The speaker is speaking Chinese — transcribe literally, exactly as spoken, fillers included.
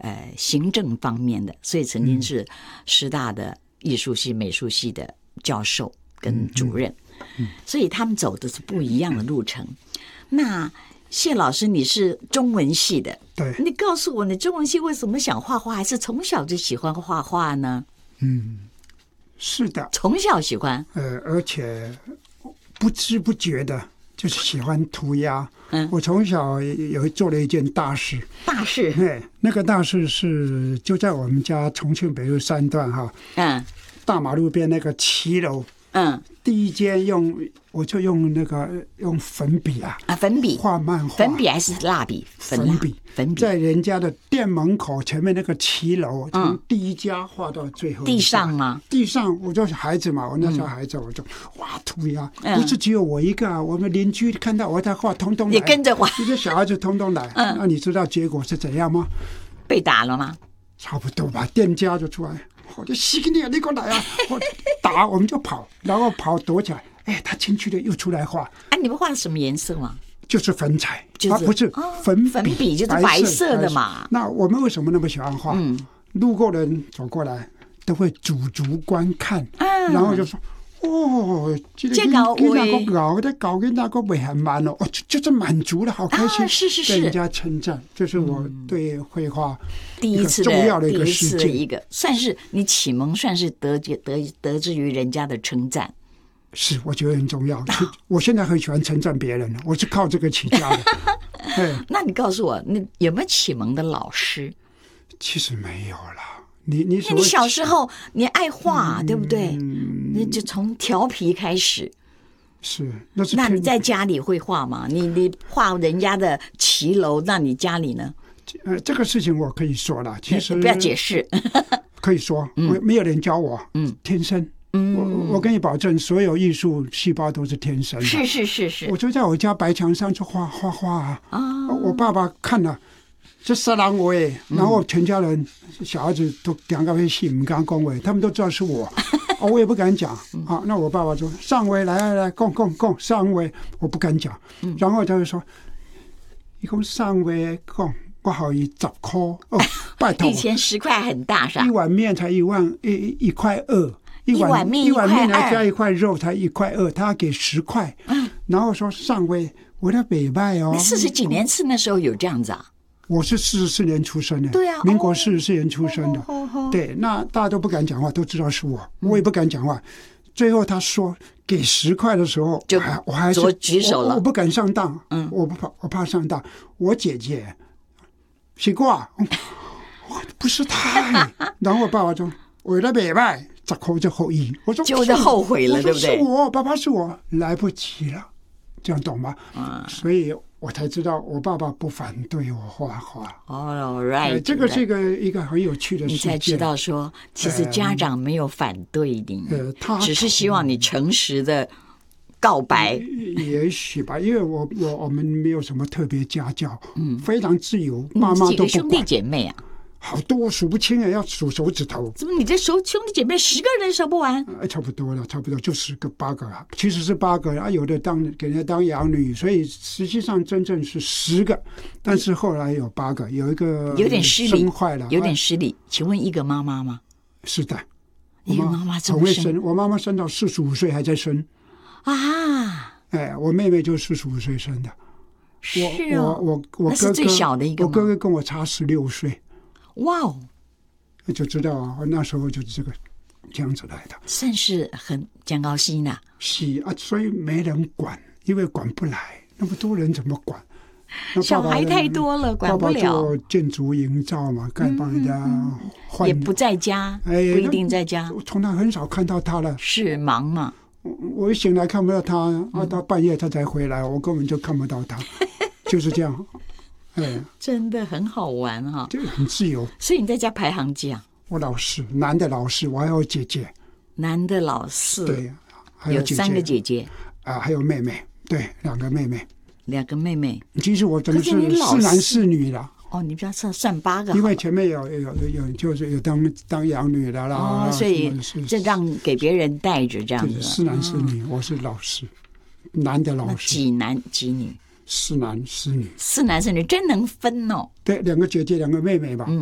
呃行政方面的，所以曾经是师大的艺术系、美术系的教授跟主任， 嗯嗯、 所以他们走的是不一样的路程。那谢老师，你是中文系的， 对， 你告诉我，你中文系为什么想画画，还是从小就喜欢画画呢？ 嗯，是的， 从小喜欢， 呃，而且不知不觉的，就是喜欢涂鸦。 嗯， 我从小有做了一件大事， 大事， 对，那个大事是就在我们家重庆北路三段哈， 嗯， 大马路边那个骑楼， 嗯， 第一间用我就用那个用粉笔啊， 啊，粉笔画漫画， 粉笔还是蜡笔？ 粉笔， 粉笔， 在人家的店门口前面那个骑楼，从第一家画到最后。 地上吗？ 地上，我就是孩子嘛，我那时候孩子，我就哇涂鸦， 嗯、 不是只有我一个啊，我们邻居看到我在画，通通来， 也跟着画， 这些小孩子通通来。嗯，那你知道结果是怎样吗？ 被打了吗？ 差不多吧，店家就出来，我就洗你，你给我来啊！我打，我们就跑，然后跑躲起来。哎，他进去了，又出来画。 哎、啊，你们画的什么颜色吗？ 就是粉彩， 就是、 啊、不是粉笔， 粉笔就是白色的嘛。 那我们为什么那么喜欢画？ 嗯， 路过人走过来都会驻足观看， 嗯、 然后就说：“哦，这个搞给那个搞的搞跟那个没很慢哦，哦，就是满足了，好开心， 啊、是是是， 被人家称赞，这是我对绘画第一次重要的一个事件，一个算是你启蒙，算是得得得之于人家的称赞。” 是，我觉得很重要。我现在很喜欢称赞别人，我是靠这个起家的。 那你告诉我，那有没有启蒙的老师？ 其实没有了。你你你小时候你爱画， 嗯、 对不对？那就从调皮开始。 是，那是。 那你在家里会画吗？你你画人家的骑楼，那你家里呢？ 呃，这个事情我可以说了，其实不要解释。 可以说，嗯、没有人教我， 嗯， 天生。 嗯， 我我跟你保证，所有艺术细胞都是天生的。 是是是是， 我就在我家白墙上就画画画啊。 啊， 我爸爸看了，这杀人我哎，然后全家人小孩子都两个会戏，唔敢恭维，他们都知道是我，哦，我也不敢讲。好，那我爸爸说上位来来来，供供供上位，我不敢讲。然后他就说，一共上位供。我好一十块哦，拜托。 以前十块很大是吧？ 一碗面才一万一一块二。 一碗面一碗面还加一块肉才一块二，他给十块，嗯，然后说上位我的北拜哦。 四十几年次那时候有这样子啊？ 我是四十四年出生的， 对啊， 民国四十四年出生的， 哦哦哦、 对，那大家都不敢讲话，都知道是我，我也不敢讲话。最后他说给十块的时候， 就我还是举手了我，我不敢上当， 嗯， 我不怕，我怕上当。我姐姐西瓜，不是他，然后我爸爸说为了北拜。十块就后裔，我说就是后悔了，对不对？ 是我，爸爸是我，来不及了，这样懂吗？ 嗯， 所以我才知道我爸爸不反对我画画。 哦 ，right， 这个是一个一个很有趣的事情。 你才知道说，其实家长没有反对你， 呃，他只是希望你诚实的告白。 也许吧，因为我我我们没有什么特别家教，嗯，非常自由， 嗯、 妈妈都不管。 几个兄弟姐妹啊？ 好多数不清啊，要数手指头。 怎么你这手兄弟姐妹十个人数不完？ 哎，差不多了，差不多就十个八个啊，其实是八个啊，有的当给人家当养女，所以实际上真正是十个，但是后来有八个，有一个有点失礼， 生坏了， 有点失礼。请问一个妈妈吗？ 是的， 一个妈妈很会生，我妈妈生到四十五岁还在生啊。 哎，我妹妹就四十五岁生的， 是哦，我我我哥哥那是最小的一个， 我哥哥跟我差十六岁。 哇哦， 就知道啊，我那时候就是这个这样子来的， 算是很讲高兴的。 是啊，所以没人管，因为管不来，那么多人怎么管？那小孩太多了，管不了。 爸爸做建筑营造嘛，该帮人家换、嗯， 也不在家，哎、不一定在家。 我从来很少看到他了， 是忙嘛？ 我我一醒来看不到他，啊，到半夜他才回来，我根本就看不到他，就是这样。哎， 真的很好玩哈、哦， 对，很自由。 所以你在家排行几啊？ 我老四，男的老四，我还有姐姐。 男的老四， 对，还有姐姐有三个姐姐啊，还有妹妹，对，两个妹妹， 两个妹妹。 其实我真的是四男四女了。 哦，你不要算算八个， 因为前面有有有有就是有当当养女的啦， 哦，所以这让给别人带着这样子。 四男四女，我是老四，男的老四。 几男几女？ 四男四女， 四男四女真能分哦。 对，两个姐姐，两个妹妹吧。 嗯。